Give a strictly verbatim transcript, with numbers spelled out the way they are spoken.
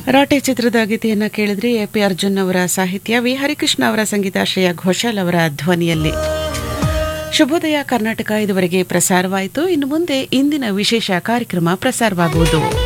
ರಾಟೆ ಚಿತ್ರದ ಗೀತೆಯನ್ನ ಕೇಳಿದ್ರೆ ಎ ಪಿ ಅರ್ಜುನ್ ಅವರ ಸಾಹಿತ್ಯ, ವಿ ಹರಿಕೃಷ್ಣ ಅವರ ಸಂಗೀತ, ಶ್ರೇಯಾ ಘೋಷಾಲ್ ಅವರ ಧ್ವನಿಯಲ್ಲಿ. ಶುಭೋದಯ ಕರ್ನಾಟಕ ಇದುವರೆಗೆ ಪ್ರಸಾರವಾಯಿತು. ಇನ್ನು ಮುಂದೆ ಇಂದಿನ ವಿಶೇಷ ಕಾರ್ಯಕ್ರಮ ಪ್ರಸಾರವಾಗುವುದು.